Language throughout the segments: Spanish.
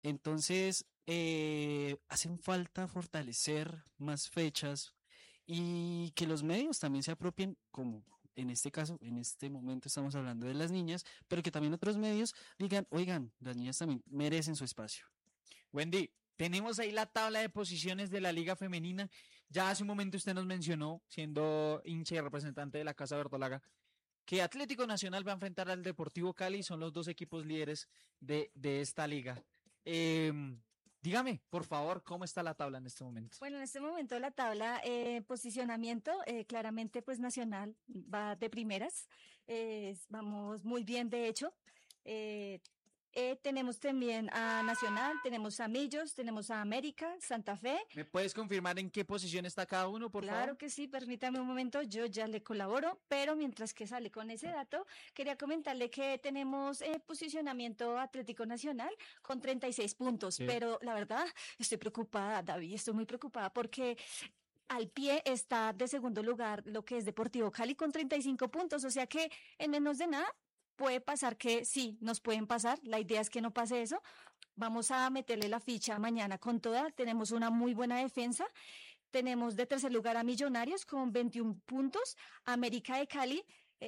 Entonces, hacen falta fortalecer más fechas y que los medios también se apropien, como en este caso, en este momento estamos hablando de las niñas, pero que también otros medios digan, oigan, las niñas también merecen su espacio. Wendy, tenemos ahí la tabla de posiciones de la Liga Femenina. Ya hace un momento usted nos mencionó, siendo hincha y representante de la Casa Verdolaga, que Atlético Nacional va a enfrentar al Deportivo Cali, son los dos equipos líderes de esta liga. Eh, Dígame, por favor, ¿cómo está la tabla en este momento? Bueno, en este momento la tabla, posicionamiento, claramente pues Nacional va de primeras. Vamos muy bien, de hecho. Eh, Tenemos también a Nacional, tenemos a Millos, tenemos a América, Santa Fe. ¿Me puedes confirmar en qué posición está cada uno, por Claro favor? que sí, permítame un momento, yo ya le colaboro, pero mientras que sale con ese dato, quería comentarle que tenemos posicionamiento Atlético Nacional con 36 puntos, Sí. pero la verdad estoy preocupada, David, estoy muy preocupada porque al pie está de segundo lugar lo que es Deportivo Cali con 35 puntos, o sea que en menos de nada puede pasar que sí, nos pueden pasar, la idea es que no pase eso. Vamos a meterle la ficha mañana con toda, tenemos una muy buena defensa. Tenemos de tercer lugar a Millonarios con 21 puntos, América de Cali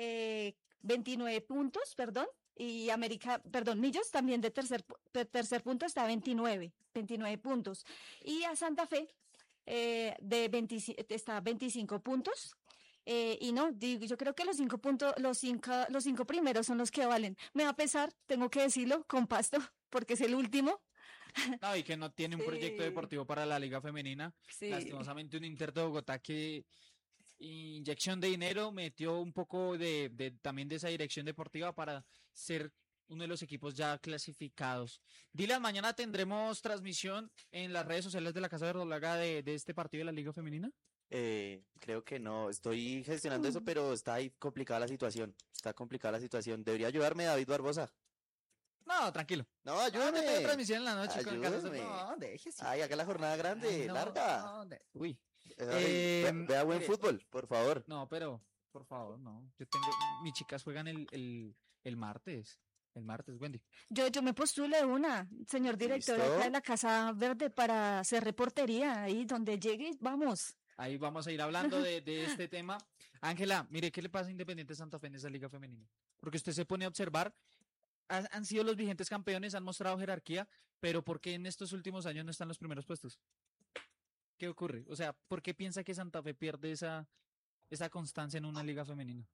29 puntos, perdón, y América, perdón, Millos también de tercer punto está 29 puntos. Y a Santa Fe de 25, está 25 puntos. Y no, digo, yo creo que los 5 puntos, los cinco primeros son los que valen. Me va a pesar, tengo que decirlo, con Pasto, porque es el último. No, y que no tiene un proyecto Sí, deportivo para la Liga Femenina. sí. Lastimosamente, un Inter de Bogotá que inyección de dinero metió un poco también de esa dirección deportiva para ser uno de los equipos ya clasificados. Dylan, mañana tendremos transmisión en las redes sociales de la Casa Verdolaga de este partido de la Liga Femenina. Creo que no, estoy gestionando eso, pero está ahí complicada la situación. Está complicada la situación. Debería ayudarme David Barbosa. No, tranquilo. No, No, yo tengo ayúdame. transmisión en la noche con Carlos. Ayúdame. No, déjese. Ay, acá la jornada Ay, grande, no, larga. no, uy. Ay, vea buen Mire, fútbol, por favor. no, pero, por favor, no. Yo tengo, mis chicas juegan el martes. El martes, Wendy. Yo me postulo de una, señor director, acá en ¿Listo? la Casa Verde para hacer reportería, ahí donde llegue, vamos. Ahí vamos a ir hablando de este tema. Ángela, mire, ¿qué le pasa a Independiente Santa Fe en esa liga femenina? Porque usted se pone a observar, han sido los vigentes campeones, han mostrado jerarquía, pero ¿por qué en estos últimos años no están en los primeros puestos? ¿Qué ocurre? O sea, ¿por qué piensa que Santa Fe pierde esa constancia en una liga femenina?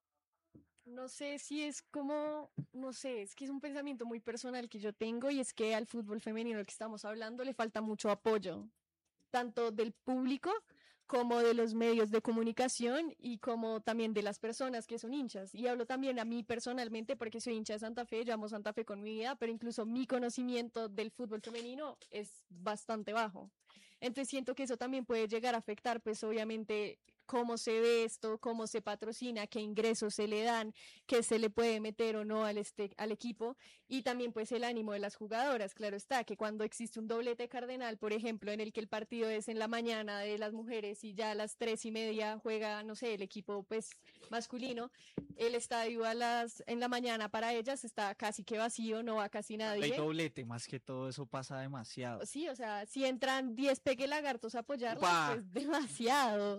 No sé si es como, no sé, es que es un pensamiento muy personal que yo tengo y es que al fútbol femenino del que estamos hablando le falta mucho apoyo, tanto del público como de los medios de comunicación y como también de las personas que son hinchas. Y hablo también a mí personalmente porque soy hincha de Santa Fe, yo amo Santa Fe con mi vida, pero incluso mi conocimiento del fútbol femenino es bastante bajo. Entonces siento que eso también puede llegar a afectar, pues obviamente, cómo se ve esto, cómo se patrocina, qué ingresos se le dan, qué se le puede meter o no al equipo y también pues el ánimo de las jugadoras. Claro está que cuando existe un doblete cardenal, por ejemplo, en el que el partido es en la mañana de las mujeres y ya a las 3:30 juega, no sé, el equipo pues masculino, el estadio en la mañana para ellas está casi que vacío, no va casi Cuando hay nadie. doblete, más que todo eso pasa demasiado. Sí, o sea, si entran 10 peque lagartos a apoyarlas, ¡Upa! pues demasiado.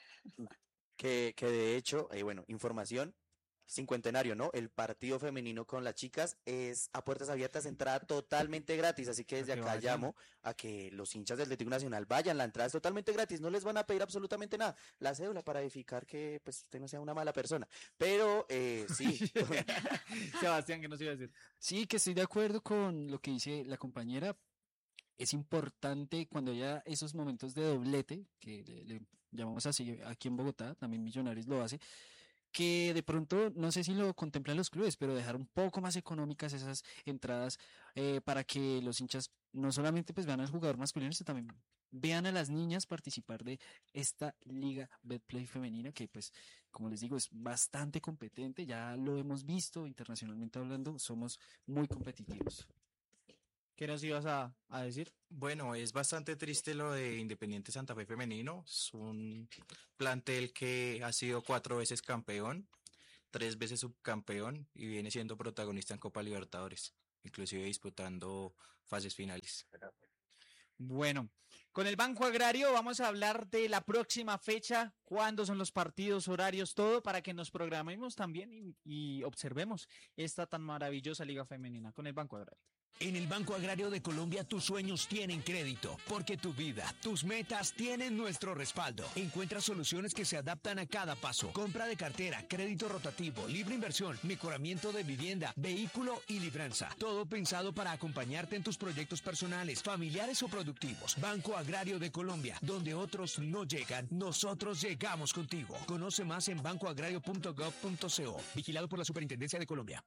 Que de hecho, bueno, información, cincuentenario, ¿no? El partido femenino con las chicas es a puertas abiertas, entrada totalmente gratis, así que Para desde que acá vayan. llamo a que los hinchas del Atlético Nacional vayan, la entrada es totalmente gratis, no les van a pedir absolutamente nada, la cédula para verificar que pues usted no sea una mala persona, pero sí, Sebastián, ¿qué nos iba a decir? Sí, que estoy de acuerdo con lo que dice la compañera. Es importante cuando haya esos momentos de doblete, que le llamamos así aquí en Bogotá, también Millonarios lo hace, que de pronto, no sé si lo contemplan los clubes, pero dejar un poco más económicas esas entradas para que los hinchas no solamente pues vean al jugador masculino, sino también vean a las niñas participar de esta liga Betplay femenina, que pues, como les digo, es bastante competente, ya lo hemos visto internacionalmente hablando, somos muy competitivos. ¿Qué nos ibas a decir? Bueno, es bastante triste lo de Independiente Santa Fe femenino. Es un plantel que ha sido 4 veces campeón, 3 veces subcampeón y viene siendo protagonista en Copa Libertadores. inclusive disputando fases finales. Bueno, con el Banco Agrario vamos a hablar de la próxima fecha, cuándo son los partidos, horarios, todo, para que nos programemos también y observemos esta tan maravillosa Liga Femenina con el Banco Agrario. En el Banco Agrario de Colombia tus sueños tienen crédito, porque tu vida, tus metas tienen nuestro respaldo. Encuentra soluciones que se adaptan a cada paso. Compra de cartera, crédito rotativo, libre inversión, mejoramiento de vivienda, vehículo y libranza. Todo pensado para acompañarte en tus proyectos personales, familiares o productivos. Banco Agrario de Colombia, donde otros no llegan, nosotros llegamos contigo. Conoce más en bancoagrario.gov.co. Vigilado por la Superintendencia de Colombia.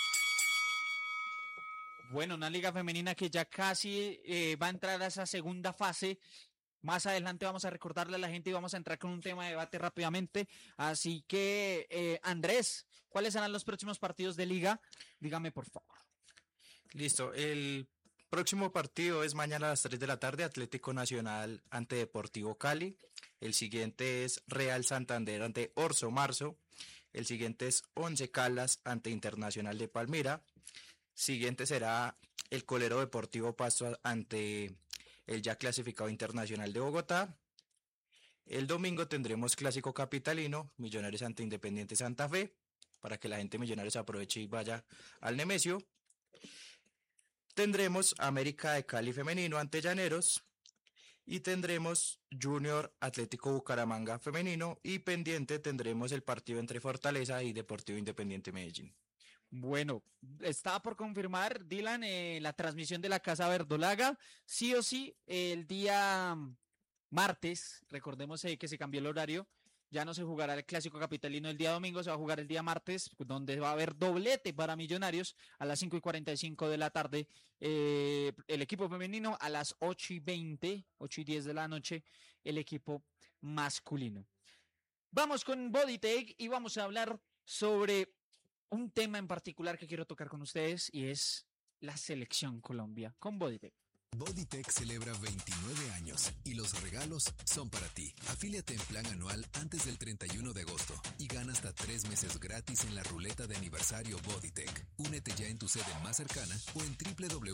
Bueno, una liga femenina que ya casi va a entrar a esa segunda fase. Más adelante vamos a recordarle a la gente y vamos a entrar con un tema de debate rápidamente. Así que, Andrés, ¿cuáles serán los próximos partidos de liga? Dígame, por favor. Listo, el próximo partido es mañana a las 3 de la tarde, Atlético Nacional ante Deportivo Cali. El siguiente es Real Santander ante Orso Marzo. El siguiente es Once Caldas ante Internacional de Palmira. Siguiente será el Colero Deportivo Pasto ante el ya clasificado Internacional de Bogotá. El domingo tendremos Clásico Capitalino, Millonarios ante Independiente Santa Fe, para que la gente de Millonarios aproveche y vaya al Nemesio. Tendremos América de Cali Femenino ante Llaneros. Y tendremos Junior Atlético Bucaramanga Femenino. Y pendiente tendremos el partido entre Fortaleza y Deportivo Independiente Medellín. Bueno, estaba por confirmar, Dylan, la transmisión de la Casa Verdolaga. Sí o sí, el día martes, recordemos que se cambió el horario, ya no se jugará el Clásico Capitalino el día domingo, se va a jugar el día martes, donde va a haber doblete para Millonarios a las 5:45 de la tarde. El equipo femenino a las 8:20, 8:10 de la noche, el equipo masculino. Vamos con Bodytech y vamos a hablar sobre un tema en particular que quiero tocar con ustedes y es la selección Colombia con Bodytech. Bodytech celebra 29 años y los regalos son para ti. Afíliate en plan anual antes del 31 de agosto y gana hasta 3 meses gratis en la ruleta de aniversario Bodytech. Únete ya en tu sede más cercana o en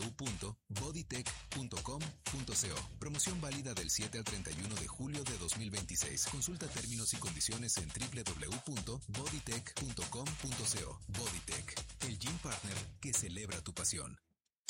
www.bodytech.com.co. Promoción válida del 7 al 31 de julio de 2026. Consulta términos y condiciones en www.bodytech.com.co. Bodytech, el gym partner que celebra tu pasión.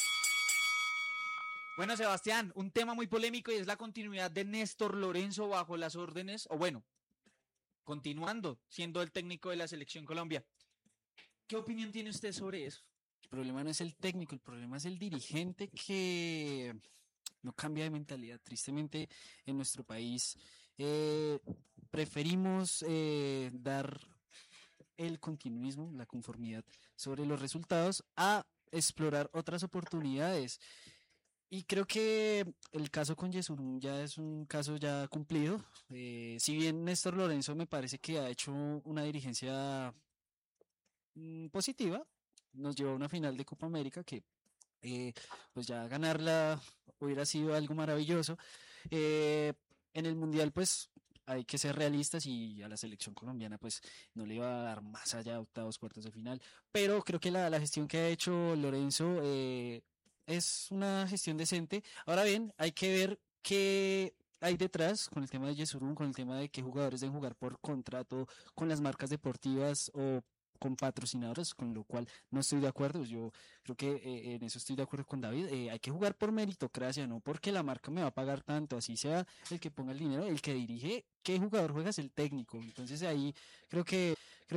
Bueno, Sebastián, un tema muy polémico y es la continuidad de Néstor Lorenzo bajo las órdenes, o bueno, continuando siendo el técnico de la selección Colombia. ¿Qué opinión tiene usted sobre eso? El problema no es el técnico, el problema es el dirigente que no cambia de mentalidad. Tristemente, en nuestro país preferimos dar el continuismo, la conformidad sobre los resultados a explorar otras oportunidades. Y creo que el caso con Yesurún ya es un caso ya cumplido. Si bien Néstor Lorenzo me parece que ha hecho una dirigencia positiva, nos llevó a una final de Copa América que pues ya ganarla hubiera sido algo maravilloso. En el Mundial pues hay que ser realistas y a la selección colombiana pues no le iba a dar más allá de octavos, cuartos de final. Pero creo que la gestión que ha hecho Lorenzo es una gestión decente. Ahora bien, hay que ver qué hay detrás con el tema de Yesurún, con el tema de qué jugadores deben jugar por contrato con las marcas deportivas o con patrocinadores, con lo cual no estoy de acuerdo. Yo creo que en eso estoy de acuerdo con David. Hay que jugar por meritocracia, no porque la marca me va a pagar tanto, así sea el que ponga el dinero, el que dirige, qué jugador juega es el técnico. Entonces ahí creo que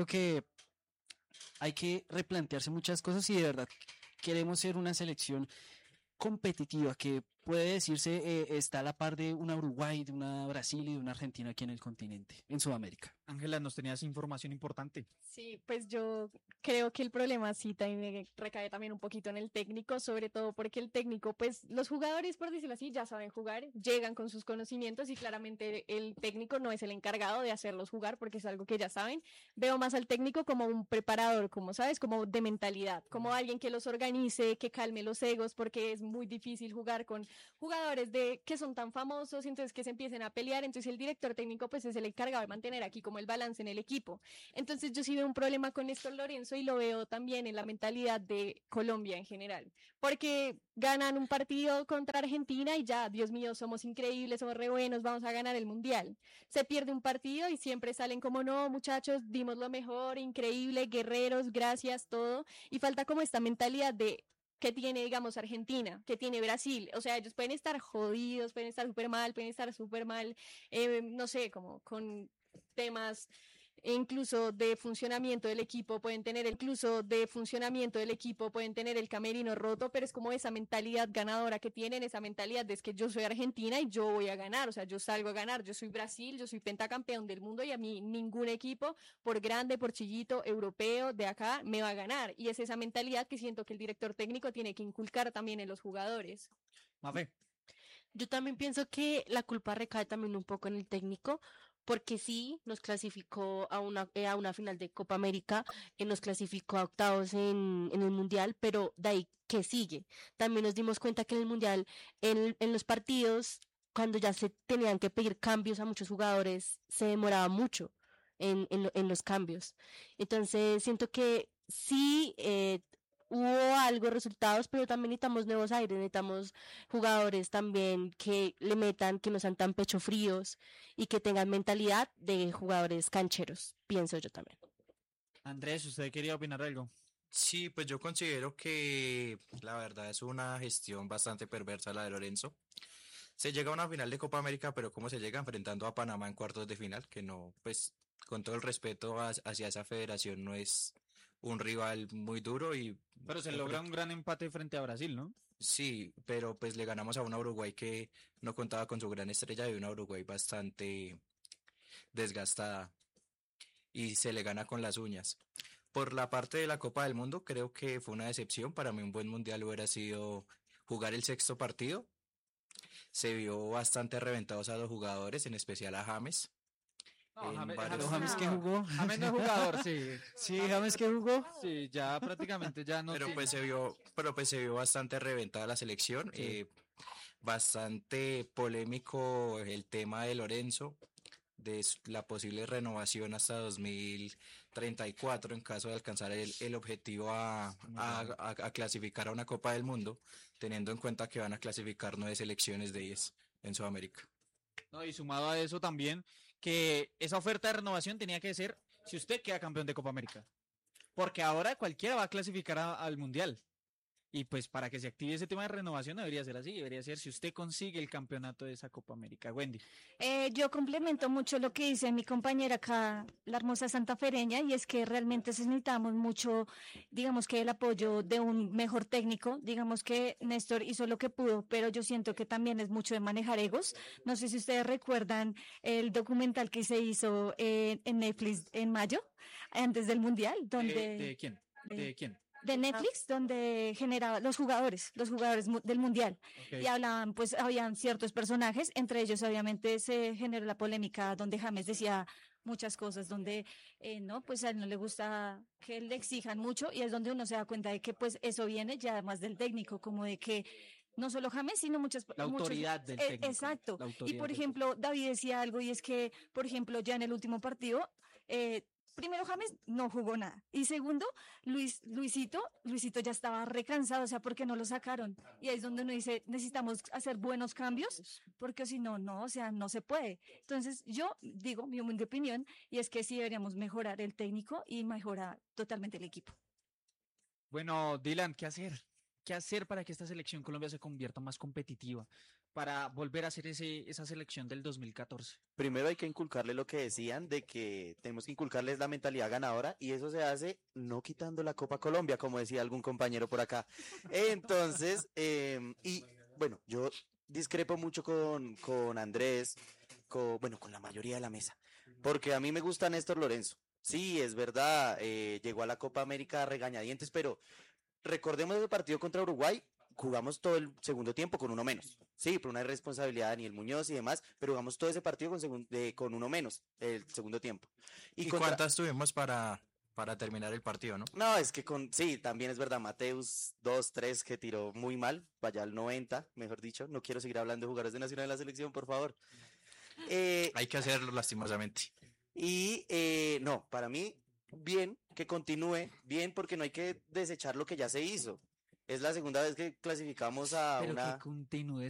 hay que replantearse muchas cosas y de verdad queremos ser una selección competitiva que puede decirse está a la par de una Uruguay, de una Brasil y de una Argentina aquí en el continente, en Sudamérica. Ángela, nos tenías información importante. Sí, pues yo creo que el problema sí también recae también un poquito en el técnico, sobre todo porque el técnico, pues los jugadores, por decirlo así, ya saben jugar, llegan con sus conocimientos y claramente el técnico no es el encargado de hacerlos jugar porque es algo que ya saben. Veo más al técnico como un preparador, como sabes, como de mentalidad, como alguien que los organice, que calme los egos, porque es muy difícil jugar con jugadores que son tan famosos, entonces que se empiecen a pelear, entonces el director técnico pues es el encargado de mantener aquí como el balance en el equipo. Entonces yo sí veo un problema con Néstor Lorenzo y lo veo también en la mentalidad de Colombia en general, porque ganan un partido contra Argentina y ya, Dios mío, somos increíbles, somos re buenos, vamos a ganar el mundial. Se pierde un partido y siempre salen como no, muchachos, dimos lo mejor, increíble, guerreros, gracias, todo, y falta como esta mentalidad de que tiene, digamos, Argentina, que tiene Brasil. O sea, ellos pueden estar jodidos, pueden estar súper mal, no sé, como con temas incluso de funcionamiento del equipo, pueden tener el camerino roto, pero es como esa mentalidad ganadora que tienen, esa mentalidad de es que yo soy Argentina y yo voy a ganar, o sea, yo salgo a ganar, yo soy Brasil, yo soy pentacampeón del mundo y a mí ningún equipo, por grande, por chiquito, europeo, de acá, me va a ganar. Y es esa mentalidad que siento que el director técnico tiene que inculcar también en los jugadores. Mafe. Yo también pienso que la culpa recae también un poco en el técnico, porque sí nos clasificó a una final de Copa América, nos clasificó a octavos en el Mundial, pero de ahí, ¿qué sigue? También nos dimos cuenta que en el Mundial, en los partidos, cuando ya se tenían que pedir cambios a muchos jugadores, se demoraba mucho en los cambios. Entonces, siento que sí, hubo algo de resultados, pero también necesitamos nuevos aires, necesitamos jugadores también que le metan, que no sean tan pecho fríos y que tengan mentalidad de jugadores cancheros, pienso yo también. Andrés, ¿usted quería opinar algo? Sí, pues yo considero que la verdad es una gestión bastante perversa la de Lorenzo. Se llega a una final de Copa América, pero ¿cómo se llega enfrentando a Panamá en cuartos de final? Que no, pues con todo el respeto hacia esa federación, no es un rival muy duro y Pero se yo logra creo un gran empate frente a Brasil, ¿no? sí, pero pues le ganamos a una Uruguay que no contaba con su gran estrella y una Uruguay bastante desgastada y se le gana con las uñas. Por la parte de la Copa del Mundo, creo que fue una decepción. Para mí un buen mundial hubiera sido jugar el sexto partido. Se vio bastante reventados a los jugadores, en especial a James. No, En James, varios- Pero James que no. jugó. James no es jugador, sí. Sí, James que jugó. Sí, ya prácticamente ya no Pero tiene. pues se vio bastante reventada la selección. Bastante polémico el tema de Lorenzo, de la posible renovación hasta 2034 en caso de alcanzar el objetivo a clasificar a una Copa del Mundo, teniendo en cuenta que van a clasificar 9 selecciones de 10 en Sudamérica. No, y sumado a eso también, que esa oferta de renovación tenía que ser si usted queda campeón de Copa América. Porque ahora cualquiera va a clasificar al Mundial. Y pues para que se active ese tema de renovación debería ser así, debería ser si usted consigue el campeonato de esa Copa América. Wendy. Yo complemento mucho lo que dice mi compañera acá, la hermosa santafereña, y es que realmente necesitamos mucho, digamos que el apoyo de un mejor técnico. Digamos que Néstor hizo lo que pudo, pero yo siento que también es mucho de manejar egos. No sé si ustedes recuerdan el documental que se hizo en Netflix en mayo, antes del Mundial, donde ¿De quién? ¿De quién? de Netflix, donde generaba los jugadores del Mundial. Ok. Y hablaban, pues habían ciertos personajes, entre ellos obviamente se generó la polémica donde James decía muchas cosas, donde no, pues a él no le gusta que le exijan mucho y es donde uno se da cuenta de que pues eso viene ya además del técnico, como de que no solo James, sino La autoridad del técnico. Exacto. La Y autoridad por del ejemplo, David decía algo y es que, por ejemplo, ya en el último partido, primero James no jugó nada. Y segundo, Luisito ya estaba recansado, o sea, porque no lo sacaron. Y ahí es donde uno dice, necesitamos hacer buenos cambios, porque si no, no, o sea, no se puede. Entonces, yo digo mi humilde opinión, y es que sí deberíamos mejorar el técnico y mejorar totalmente el equipo. Bueno, Dylan, ¿qué hacer? ¿Qué hacer para que esta selección Colombia se convierta más competitiva? Para volver a ser esa selección del 2014. Primero hay que inculcarle lo que decían de que tenemos que inculcarles la mentalidad ganadora y eso se hace no quitando la Copa Colombia, como decía algún compañero por acá. Entonces, y bueno, yo discrepo mucho con Andrés, con la mayoría de la mesa, porque a mí me gusta Néstor Lorenzo. Sí, es verdad, llegó a la Copa América a regañadientes, pero recordemos el partido contra Uruguay, jugamos todo el segundo tiempo con uno menos. Sí, por una irresponsabilidad de Daniel Muñoz y demás, pero jugamos todo ese partido con uno menos el segundo tiempo. ¿Y contra- cuántas tuvimos para para terminar el partido, ¿no? No, es que sí, también es verdad, Mateus 2-3 que tiró muy mal, vaya al 90, mejor dicho, no quiero seguir hablando de jugadores de Nacional en la selección, por favor. Hay que hacerlo lastimosamente. No, para mí, bien que continúe, bien porque no hay que desechar lo que ya se hizo. Es la segunda vez que clasificamos a Pero una... que continúe